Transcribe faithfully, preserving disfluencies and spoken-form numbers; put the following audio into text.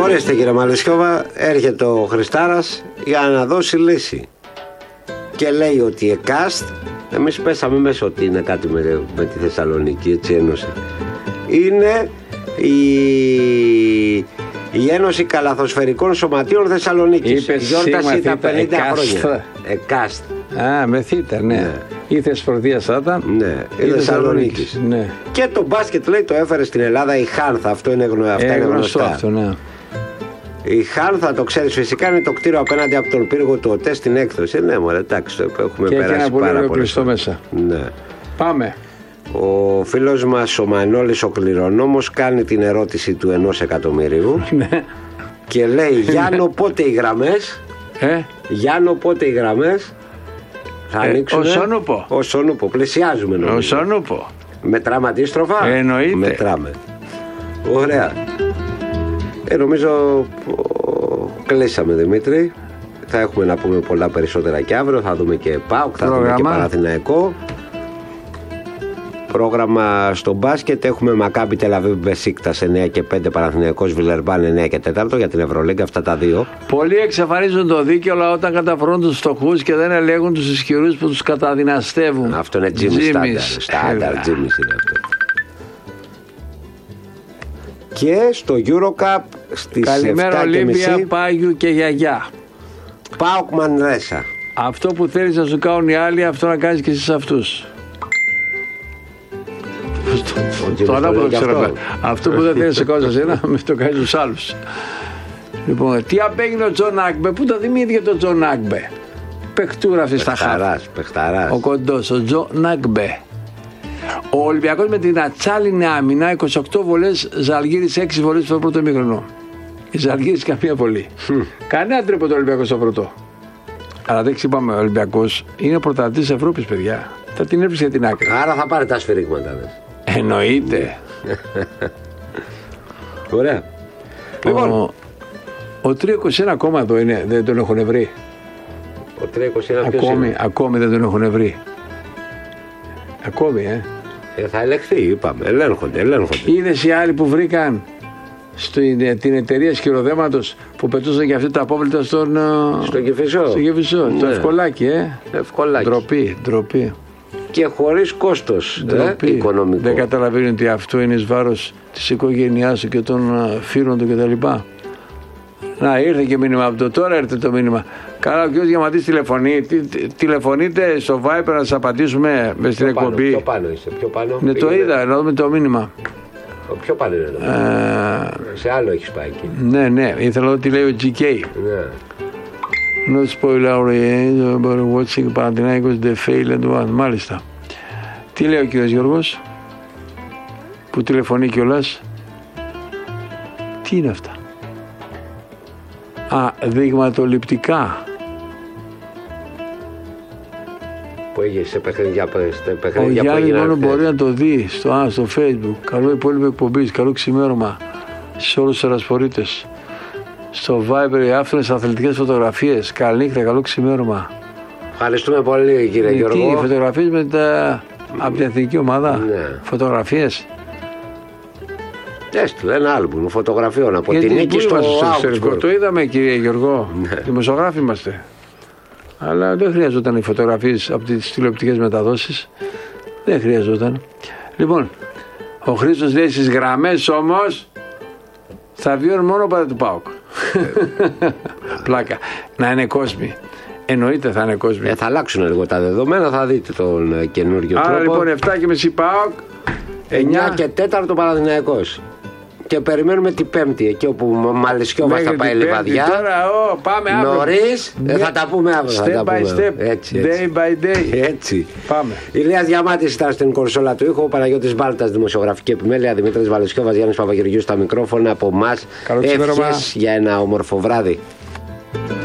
Ορίστε κύριε Μαλαισιώβα, έρχεται ο Χριστάρας για να δώσει λύση. Και λέει ότι η ΕΚΑΣΤ, εμείς πέσαμε μέσα ότι είναι κάτι με, με τη Θεσσαλονίκη, έτσι ένωση. Είναι η, η Ένωση Καλαθοσφαιρικών Σωματείων Θεσσαλονίκης. Γιόρτασε τα πενήντα χρόνια. ΕΚΑΣΤ. Α, με θήτα, ναι. ναι. Η Θεσπορδία θα ήταν. Ναι, η Θεσσαλονίκης. Ναι. Και το μπάσκετ λέει το έφερε στην Ελλάδα η Χάνθα. Αυτό είναι, γνω, αυτά ε, είναι γνωστό. γνωστά. Αυτό, ναι. Η Χάνθα, το ξέρεις φυσικά, είναι το κτίριο απέναντι από τον πύργο του ΟΤΕ στην έκδοση. Ναι, μωρέ, εντάξει, το έχουμε και περάσει πάρα πολύ. Και κλειστό μέσα. Ναι. Πάμε. Ο φίλος μας ο Μανώλης ο κληρονόμος κάνει την ερώτηση του ενός εκατομμυρίου και λέει Γιάννο πότε οι γραμμές ε? Γιάννο πότε οι γραμμές θα ε, ανοίξουνε. Ο Σόνουπο. Ο Σόνουπο, πλησιάζουμε νομίζω. Ο Σόνουπο. Μετράμε αντίστροφα. Ε, εννοείται. Μετράμε. Ωραία. Ε, νομίζω κλείσαμε Δημήτρη. Θα έχουμε να πούμε πολλά περισσότερα και αύριο. Θα δούμε και ΠΑΟΚ, θα δούμε και Παναθηναϊκό. Πρόγραμμα στο μπάσκετ έχουμε Μακάμπι Τελαβίβ Μπεσίκτας εννιά και πέντε, Παναθηναϊκός Βιλερμπάν εννιά και τέσσερα για την Ευρωλίγκα, αυτά τα δύο. Πολλοί εξαφανίζουν το δίκαιο, αλλά όταν καταφορούν τους φτωχούς και δεν ελέγχουν τους ισχυρούς που τους καταδυναστεύουν. Αυτό είναι Τζίμι Στάνταρ. Στάνταρ Τζίμι είναι αυτό. Και στο Eurocup στις καλημέρα Ολύμπια, Πάγιου και Γιαγιά. ΠΑΟΚ Μανρέσα. Αυτό που θέλεις να σου κάνουν οι άλλοι, αυτό να κάνεις και εσύ αυτούς. Το ανάποδο ξέρω. Αυτό που δεν θέλει να σε κάνει εσένα, με το κάνει τους άλλους. Λοιπόν, τι απέγινε ο Τζον Άγμπε, πού το θυμήθηκε το Τζον Άγμπε. Παιχτούρα αυτή στα χάρη. Ο κοντός, ο Τζον Άγμπε. Ο Ολυμπιακός με την ατσάλινη άμυνα, είκοσι οκτώ βολές, Ζαλγίρις έξι βολές στο πρώτο ημίχρονο. Η Ζαλγίρις καμία βολή. Κανένα τρόπο το Ολυμπιακό στο πρώτο. Αλλά δεν ξυπάμε, ο Ολυμπιακός είναι πρωταθλητής Ευρώπης, παιδιά. Θα την έψει για την άκρη. Άρα θα πάρει τα σφυρίγματα. Εννοείται. Ωραία. Λοιπόν, ο, ο τρία είκοσι ένα ακόμα εδώ είναι, δεν τον έχουν βρει. Ο τρία είκοσι ένα ακόμη, είναι? Ακόμη δεν τον έχουν βρει. Ακόμη, ε. ε θα ελεγχθεί, είπαμε. Ελέγχονται, ελέγχονται. Είδες οι άλλοι που βρήκαν στην, την εταιρεία σκυροδέματος που πετούσαν και αυτή τα απόβλητα στον. Στο Κηφισό. Στο Κηφισό. Ναι. Το ευκολάκι, ε. Ευκολάκι. Ντροπή, ντροπή. Και χωρίς κόστος ε, οικονομικό. Δεν καταλαβαίνει ότι αυτό είναι εις βάρος της οικογένειάς του και των φίλων του κτλ. Να, ήρθε και μήνυμα από το τώρα, ήρθε το μήνυμα. Καλά, ο κ. Διαμαντής τηλεφωνεί. Τι, τι, τηλεφωνείτε στο Viber να σας απαντήσουμε με στην πιο εκπομπή. Πιο πάνω είσαι, πιο πάνω. Ναι, το είδα, να δούμε το μήνυμα. Πιο πάνω είναι εδώ. Ε, σε άλλο έχεις πάει εκεί. Ναι, ναι, ήθελα να δω τι λέει ο τζι κέι. Ναι. No spoiler about watching Panathinaikos the failed one. Μάλιστα. Τι λέει ο κύριος Γιώργος που τηλεφωνεί κιόλας. Τι είναι αυτά? Α, δειγματοληπτικά. Που έγινε σε παιχνίδια. Ο Γιάννης μόνο μπορεί να το δει στο, α, στο Facebook. Καλό υπόλοιπο εκπομπής, καλό ξημέρωμα σε όλους τους ερασπορείτες. Στο Viber οι άφθονες αθλητικές φωτογραφίες. Καλή νύχτα, καλό ξημέρωμα. Ευχαριστούμε πολύ κύριε τι, Γιώργο. Τι, φωτογραφίες με τα... από την εθνική ομάδα. Ναι. Φωτογραφίες. Έστειλε ένα άλμπουμ φωτογραφιών από γιατί την νίκη στο Augsburg. Το είδαμε κύριε Γιώργο. Ναι. Δημοσιογράφοι είμαστε. Αλλά δεν χρειαζόταν οι φωτογραφίες από τις τηλεοπτικές μεταδόσεις. Δεν χρειαζόταν. Λοιπόν, ο Χρήστος λέει στις γραμμές όμως θα βιώνουν μόνο πάντα του ΠΑΟΚ. Πλάκα. Να είναι κόσμοι. Εννοείται θα είναι κόσμοι. Ε, θα αλλάξουν λίγο τα δεδομένα, θα δείτε τον καινούργιο άρα, τρόπο. Άρα λοιπόν εφτά και μισή ΠΑΟΚ, εννιά και τέταρτο Παναθηναϊκός. Και περιμένουμε την Πέμπτη, εκεί όπου Μαλαισιώβα θα πάει Λιβαδιά. Τώρα, oh, πάμε αύριο. Νωρίς, ε, θα τα πούμε αύριο. Step by step, έτσι, έτσι. day by day. Έτσι. Πάμε. Ηλίας Διαμάτης ήταν στην κονσόλα του ήχου, ο Παναγιώτης Μπάλτας δημοσιογραφική επιμέλεια, Δημήτρης Μαλαισιώβας, Γιάννης Παπαγεωργίου στα μικρόφωνα από εμάς. Ευχές για ένα όμορφο βράδυ.